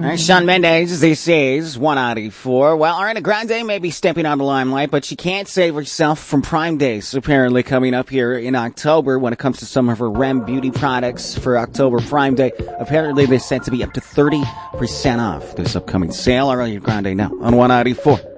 Shawn Mendes, this is 194. Well, Ariana Grande may be stepping on the limelight, but she can't save herself from Prime Days, apparently coming up here in October when it comes to some of her REM beauty products for October Prime Day. Apparently, they're set to be up to 30% off this upcoming sale. Ariana Grande now on 194.